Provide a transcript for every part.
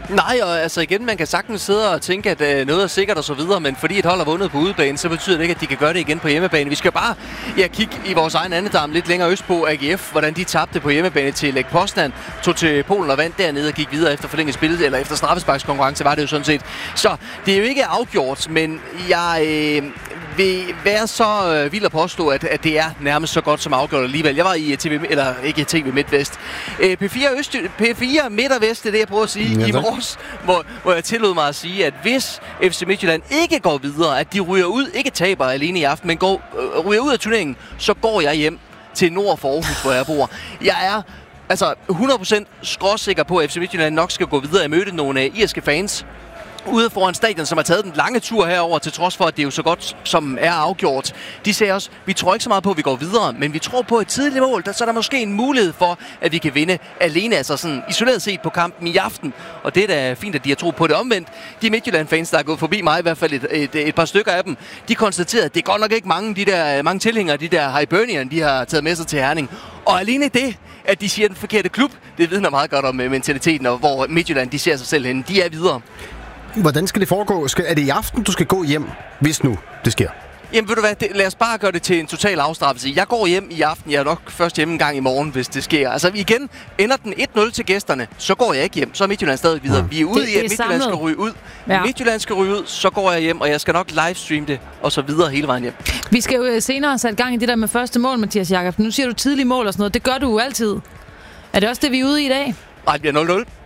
Nej, og altså igen, man kan sagtens sidde og tænke, at noget er sikkert og så videre, men fordi et hold har vundet på udebane, så betyder det ikke, at de kan gøre det igen på hjemmebane. Vi skal bare kigge i vores egen andedam lidt længere østpå, AGF, hvordan de tabte på hjemmebane til Lech Poznan, tog til Polen og vandt dernede og gik videre efter forlænget spil, eller efter straffesparkskonkurrence var det jo sådan set. Så det er jo ikke afgjort, men jeg vil være så vild at påstå, at det er nærmest så godt som afgjort alligevel. Jeg var i TV Midtvest. P4 Midt og Vest, det er det, jeg prøver at sige, i morges, hvor jeg tillod mig at sige, at hvis FC Midtjylland ikke går videre, at de ryger ud, ikke taber alene i aften, men ryger ud af turneringen, så går jeg hjem til nord for Aarhus, hvor jeg bor. Jeg er altså 100% skråsikker på, at FC Midtjylland nok skal gå videre. Jeg mødte nogle irske fans ude foran stadion, som har taget den lange tur herover, til trods for, at det er jo så godt, som er afgjort. De sagde også, vi tror ikke så meget på, at vi går videre, men vi tror på et tidligt mål, så er der måske en mulighed for, at vi kan vinde alene, altså sådan isoleret set på kampen i aften. Og det er da fint, at de har troet på det omvendt. De Midtjylland-fans, der er gået forbi mig, i hvert fald et par stykker af dem, de konstaterede, at det er godt nok ikke mange tilhængere, de der Hibernian, de har taget med sig til Herning. Og alene det, at de siger den forkerte klub, det vidner meget godt om mentaliteten, og hvor Midtjylland, de ser sig selv henne. De er videre. Hvordan skal det foregå? Er det i aften, du skal gå hjem, hvis nu det sker? Jamen ved du hvad, lad os bare gøre det til en total afstraffelse. Jeg går hjem i aften, jeg er nok først hjemme en gang i morgen, hvis det sker. Altså igen, ender den 1-0 til gæsterne, så går jeg ikke hjem. Så er Midtjylland stadig videre. Vi er ude i, at Midtjylland skal ryge ud. Ja. Midtjylland skal ryge ud, så går jeg hjem, og jeg skal nok livestreame det, og så videre hele vejen hjem. Vi skal jo senere sætte gang i det der med første mål, Mathias Jakobsen. Nu siger du tidlige mål og sådan noget. Det gør du jo altid. Er det også det, vi er ude i dag? Nej, det bliver 0-0.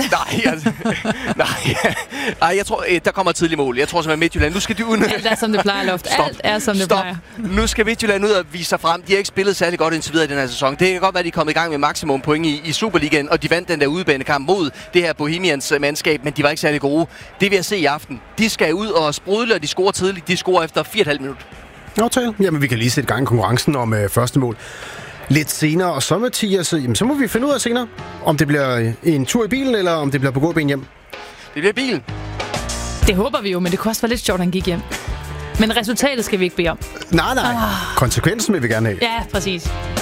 Nej, jeg tror, der kommer et tidligt mål. Jeg tror simpelthen Midtjylland. Nu skal de ud. Alt er som det plejer, Loft. Alt er som det plejer. Nu skal Midtjylland ud og vise sig frem. De har ikke spillet særlig godt indtil videre i den her sæson. Det kan godt være, at de er kommet i gang med maksimum point i Superligaen, og de vandt den der udebanekamp mod det her Bohemians mandskab, men de var ikke særlig gode. Det vil jeg se i aften. De skal ud og sprudle, og de scorer tidligt. De scorer efter 4,5 minutter. Aftale. Jamen, vi kan lige sætte gang i konkurrencen om første mål lidt senere, og så Mathias, jamen, så må vi finde ud af senere, om det bliver en tur i bilen, eller om det bliver på gåben hjem. Det bliver bilen. Det håber vi jo, men det kunne også være lidt sjovt, at han gik hjem. Men resultatet skal vi ikke bede om. Nej. Konsekvensen vil vi gerne have. Ja, præcis.